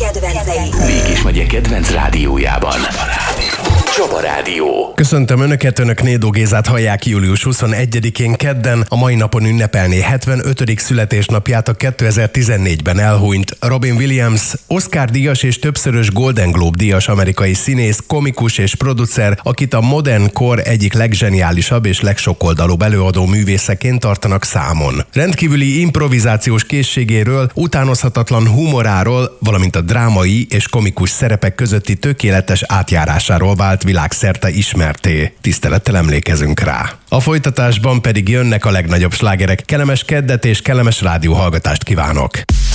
kedvencei. Mégis megye kedvenc rádiójában. Csaba Rádió. Köszöntöm Önöket, Önök Nédó Gézát hallják július 21-én kedden. A mai napon ünnepelné 75. születésnapját a 2014-ben elhunyt Robin Williams, Oscar-díjas és többszörös Golden Globe-díjas amerikai színész, komikus és producer, akit a modern kor egyik legzseniálisabb és legsokoldalúbb előadó művészeként tartanak számon. Rendkívüli improvizációs készségéről, utánozhatatlan humoráról, valamint a drámai és komikus szerepek közötti tökéletes átjárásáról vált világszerte ismerté. Tisztelettel emlékezünk rá. A folytatásban pedig jönnek a legnagyobb slágerek. Kellemes keddet és kellemes rádióhallgatást kívánok!